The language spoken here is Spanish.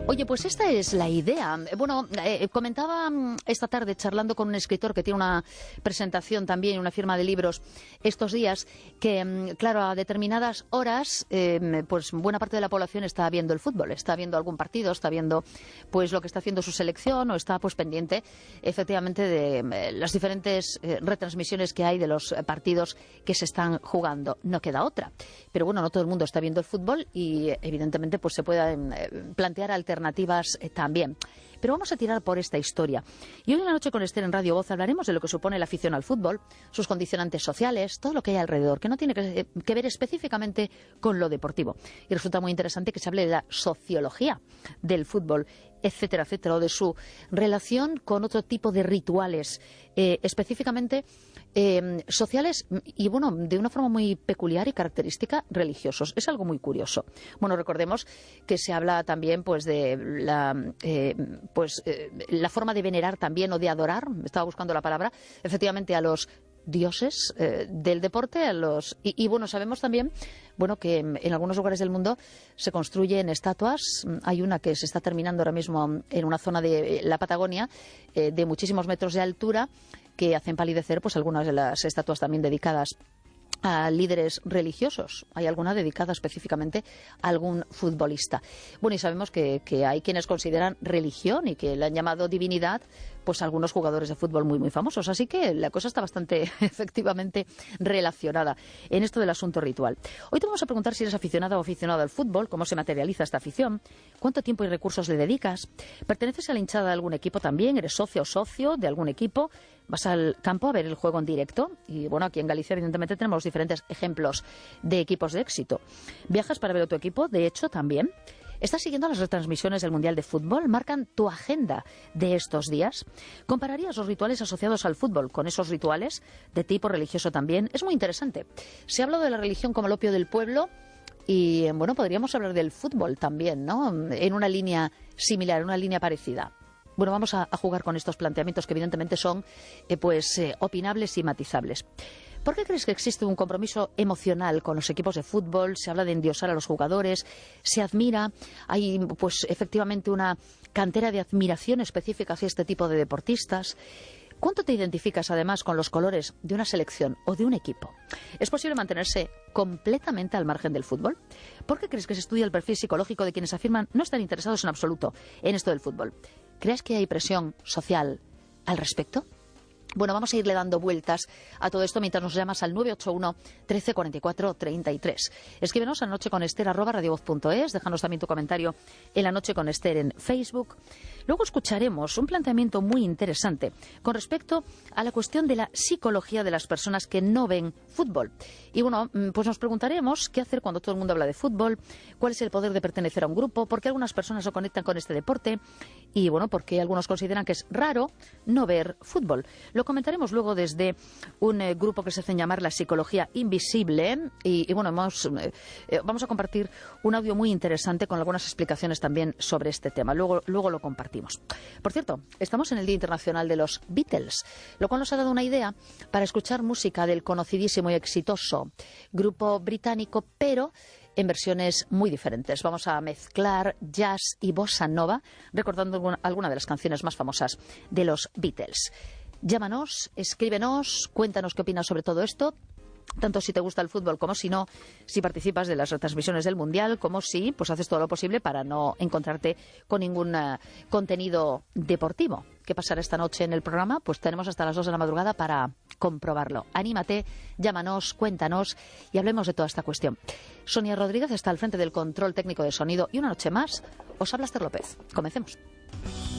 Oye, pues esta es la idea. Bueno, comentaba esta tarde charlando con un escritor que tiene una presentación también, una firma de libros estos días, que claro, a determinadas horas, pues buena parte de la población está viendo el fútbol, está viendo algún partido, está viendo pues lo que está haciendo su selección o está pues pendiente efectivamente de las diferentes retransmisiones que hay de los partidos que se están jugando. No queda otra. Pero bueno, no todo el mundo está viendo el fútbol y evidentemente pues se pueden plantear alternativas también. Pero vamos a tirar por esta historia. Y hoy en la noche con Esther en Radio Voz hablaremos de lo que supone la afición al fútbol, sus condicionantes sociales, todo lo que hay alrededor, que no tiene que ver específicamente con lo deportivo. Y resulta muy interesante que se hable de la sociología del fútbol, etcétera, etcétera, o de su relación con otro tipo de rituales, específicamente sociales y, bueno, de una forma muy peculiar y característica, religiosos. Es algo muy curioso. Bueno, recordemos que se habla también pues de la forma de venerar también o de adorar, estaba buscando la palabra, efectivamente a los dioses del deporte, y bueno, sabemos también que en algunos lugares del mundo se construyen estatuas. Hay una que se está terminando ahora mismo en una zona de la Patagonia de muchísimos metros de altura, que hacen palidecer pues algunas de las estatuas también dedicadas a líderes religiosos. Hay alguna dedicada específicamente a algún futbolista. Bueno, y sabemos que hay quienes consideran religión y que le han llamado divinidad pues algunos jugadores de fútbol muy muy famosos. Así que la cosa está bastante efectivamente relacionada en esto del asunto ritual. Hoy te vamos a preguntar si eres aficionada o aficionado al fútbol, cómo se materializa esta afición, cuánto tiempo y recursos le dedicas, perteneces a la hinchada de algún equipo también, eres socio o socio de algún equipo, vas al campo a ver el juego en directo. Y bueno, aquí en Galicia evidentemente tenemos diferentes ejemplos de equipos de éxito. ¿Viajas para ver a tu equipo? De hecho, también. ¿Estás siguiendo las retransmisiones del Mundial de Fútbol? ¿Marcan tu agenda de estos días? ¿Compararías los rituales asociados al fútbol con esos rituales de tipo religioso también? Es muy interesante. Se ha hablado de la religión como el opio del pueblo y, bueno, podríamos hablar del fútbol también, ¿no? En una línea similar, una línea parecida. Bueno, vamos a jugar con estos planteamientos que evidentemente son opinables y matizables. ¿Por qué crees que existe un compromiso emocional con los equipos de fútbol? Se habla de endiosar a los jugadores, se admira, hay pues efectivamente una cantera de admiración específica hacia este tipo de deportistas. ¿Cuánto te identificas además con los colores de una selección o de un equipo? ¿Es posible mantenerse completamente al margen del fútbol? ¿Por qué crees que se estudia el perfil psicológico de quienes afirman no estar interesados en absoluto en esto del fútbol? ¿Crees que hay presión social al respecto? Bueno, vamos a irle dando vueltas a todo esto mientras nos llamas al 981 13 44 33. Escríbenos a nocheconester@radiovoz.es, déjanos también tu comentario en La Noche con Ester en Facebook. Luego escucharemos un planteamiento muy interesante con respecto a la cuestión de la psicología de las personas que no ven fútbol. Y bueno, pues nos preguntaremos qué hacer cuando todo el mundo habla de fútbol, cuál es el poder de pertenecer a un grupo, por qué algunas personas se conectan con este deporte y bueno, por qué algunos consideran que es raro no ver fútbol. Lo comentaremos luego desde un grupo que se hace llamar la psicología invisible y bueno, vamos a compartir un audio muy interesante con algunas explicaciones también sobre este tema. Luego lo compartimos. Por cierto, estamos en el Día Internacional de los Beatles, lo cual nos ha dado una idea para escuchar música del conocidísimo y exitoso grupo británico, pero en versiones muy diferentes. Vamos a mezclar jazz y bossa nova, recordando alguna de las canciones más famosas de los Beatles. Llámanos, escríbenos, cuéntanos qué opinas sobre todo esto, tanto si te gusta el fútbol como si no, si participas de las retransmisiones del Mundial, como si pues haces todo lo posible para no encontrarte con ningún contenido deportivo. ¿Qué pasará esta noche en el programa? Pues tenemos hasta las 2 de la madrugada para comprobarlo. Anímate, llámanos, cuéntanos y hablemos de toda esta cuestión. Sonia Rodríguez está al frente del control técnico de sonido y una noche más os habla Ester López. Comencemos.